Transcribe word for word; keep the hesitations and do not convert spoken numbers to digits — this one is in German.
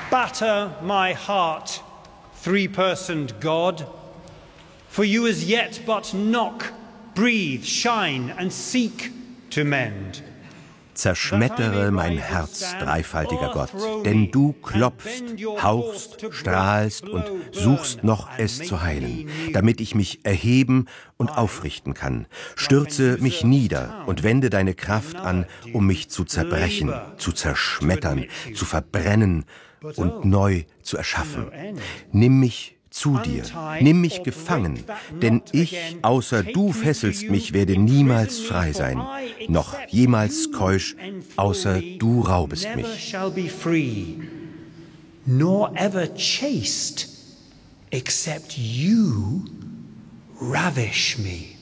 batter my heart, three-personed God. For you as yet but knock, breathe, shine and seek to mend. Zerschmettere mein Herz, dreifaltiger Gott, denn du klopfst, hauchst, strahlst und suchst noch es zu heilen, damit ich mich erheben und aufrichten kann. Stürze mich nieder und wende deine Kraft an, um mich zu zerbrechen, zu zerschmettern, zu verbrennen und neu zu erschaffen. Nimm mich zu dir, nimm mich gefangen, denn ich, außer du fesselst mich, werde niemals frei sein, noch jemals keusch, außer du raubest mich. Nor ever chaste, except you ravish me.